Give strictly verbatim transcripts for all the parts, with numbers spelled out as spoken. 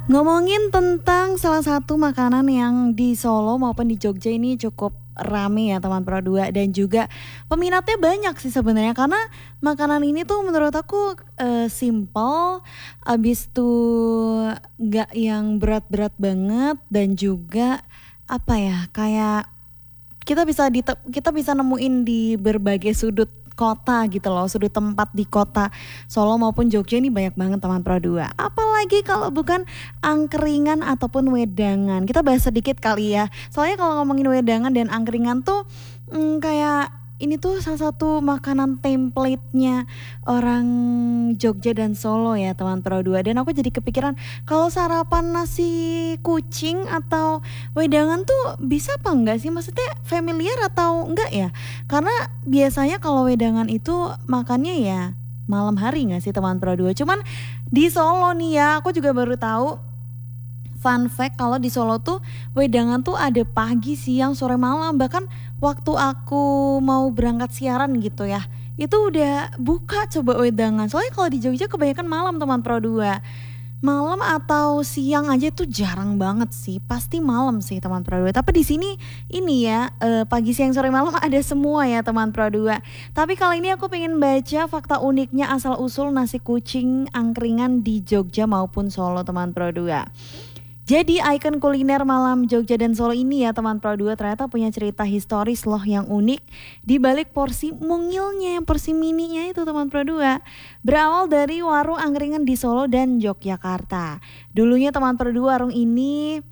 Ngomongin tentang salah satu makanan yang di Solo maupun di Jogja ini cukup rame ya teman Pro dua dan juga peminatnya banyak sih sebenarnya karena makanan ini tuh menurut aku eh, simple, abis itu nggak yang berat-berat banget dan juga apa ya kayak kita bisa di kita bisa nemuin di berbagai sudut kota gitu loh, sudut tempat di kota Solo maupun Jogja ini banyak banget teman Pro dua. Apalagi kalau bukan angkringan ataupun wedangan. Kita bahas sedikit kali ya. Soalnya kalau ngomongin wedangan dan angkringan tuh hmm, kayak ini tuh salah satu makanan template-nya orang Jogja dan Solo ya teman Pro dua. Dan aku jadi kepikiran kalau sarapan nasi kucing atau wedangan tuh bisa apa enggak sih? Maksudnya familiar atau enggak ya? Karena biasanya kalau wedangan itu makannya ya malam hari enggak sih teman Pro dua? Cuman di Solo nih ya, aku juga baru tahu fun fact kalau di Solo tuh wedangan tuh ada pagi, siang, sore, malam. Bahkan waktu aku mau berangkat siaran gitu ya, itu udah buka coba wedangan. Soalnya kalau di Jogja kebanyakan malam teman Pro dua. Malam atau siang aja tuh jarang banget sih. Pasti malam sih teman Pro dua. Tapi di sini ini ya eh, pagi, siang, sore, malam ada semua ya teman Pro dua. Tapi kali ini aku pengen baca fakta uniknya asal usul nasi kucing angkringan di Jogja maupun Solo teman Pro dua. Jadi ikon kuliner malam Jogja dan Solo ini ya teman Pro dua ternyata punya cerita historis loh yang unik di balik porsi mungilnya, porsi mininya itu teman Pro dua. Berawal dari warung angkringan di Solo dan Yogyakarta. Dulunya teman Pro dua warung ini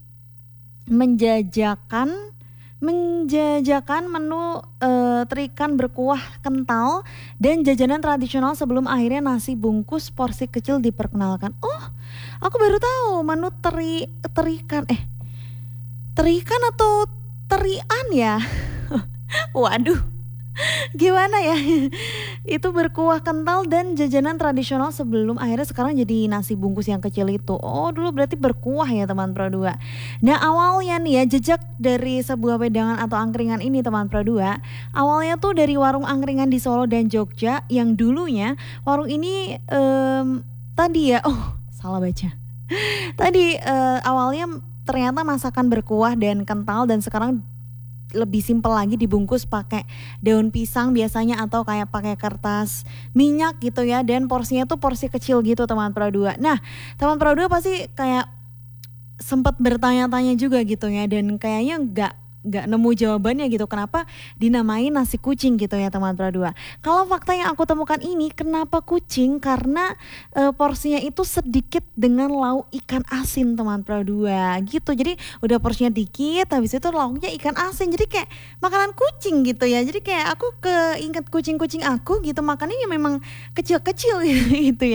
menjajakan menjajakan menu uh, terikan berkuah kental dan jajanan tradisional sebelum akhirnya nasi bungkus porsi kecil diperkenalkan. Oh, aku baru tahu menu teri terikan eh terikan atau terian ya. Waduh, gimana ya? Itu berkuah kental dan jajanan tradisional sebelum akhirnya sekarang jadi nasi bungkus yang kecil itu. Oh, dulu berarti berkuah ya teman Pro dua. Nah, awalnya nih ya jejak dari sebuah wedangan atau angkringan ini teman Pro dua. Awalnya tuh dari warung angkringan di Solo dan Jogja yang dulunya warung ini um, tadi ya. Oh, salah baca. Tadi uh, awalnya ternyata masakan berkuah dan kental dan sekarang lebih simpel lagi dibungkus pakai daun pisang biasanya atau kayak pakai kertas minyak gitu ya, dan porsinya tuh porsi kecil gitu teman Pro dua. Nah, teman Pro dua pasti kayak sempat bertanya-tanya juga gitu ya, dan kayaknya nggak nggak nemu jawabannya gitu kenapa dinamain nasi kucing gitu ya teman Pro dua. Kalau fakta yang aku temukan ini kenapa kucing, karena e, porsinya itu sedikit dengan lauk ikan asin teman Pro dua gitu. Jadi udah porsinya dikit, habis itu lauknya ikan asin, jadi kayak makanan kucing gitu ya. Jadi kayak aku keinget kucing-kucing aku gitu, makannya memang kecil-kecil gitu ya.